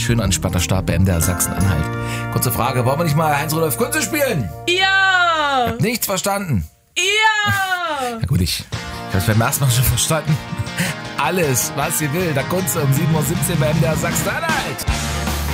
schön entspannter Start bei MDR Sachsen-Anhalt. Kurze Frage, wollen wir nicht mal Heinz-Rudolf Kunze spielen? Ja! Nichts verstanden? Ja! Na gut, ich habe es beim ersten Mal schon verstanden. Alles, was ihr will, der Kunze um 7:17 Uhr bei MDR Sachsen-Anhalt.